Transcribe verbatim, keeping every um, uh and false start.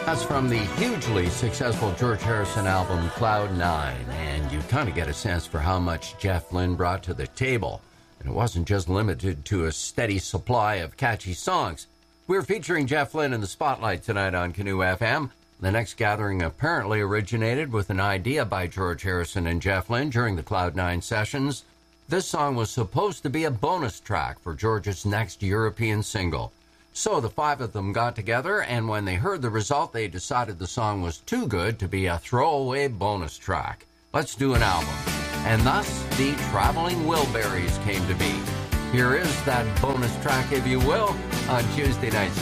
That's from the hugely successful George Harrison album Cloud Nine, and you kind of get a sense for how much Jeff Lynne brought to the table. And it wasn't just limited to a steady supply of catchy songs. We're featuring Jeff Lynne in the spotlight tonight on Canoe F M. The next gathering apparently originated with an idea by George Harrison and Jeff Lynne during the Cloud Nine sessions. This song was supposed to be a bonus track for George's next European single. So the five of them got together, and when they heard the result, they decided the song was too good to be a throwaway bonus track. Let's do an album. And thus, the Traveling Wilburys came to be. Here is that bonus track, if you will, on Tuesday night.